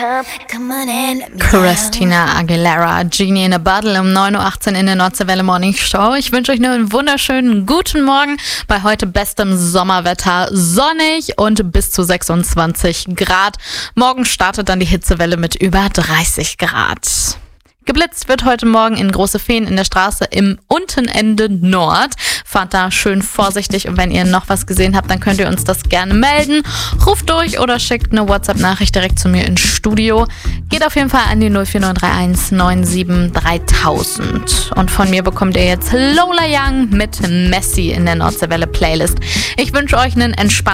Christina Aguilera, Genie in a Bottle um 9.18 Uhr in der Nordseewelle Morning Show. Ich wünsche euch nur einen wunderschönen guten Morgen bei heute bestem Sommerwetter, sonnig und bis zu 26 Grad. Morgen startet dann die Hitzewelle mit über 30 Grad. Geblitzt wird heute Morgen in Große Fehn in der Straße im Untenende Nord. Fahrt da schön vorsichtig und wenn ihr noch was gesehen habt, dann könnt ihr uns das gerne melden. Ruft durch oder schickt eine WhatsApp-Nachricht direkt zu mir ins Studio. Geht auf jeden Fall an die 04931 97 3000. Und von mir bekommt ihr jetzt Lola Young mit Messi in der Nordseewelle Playlist. Ich wünsche euch einen entspannten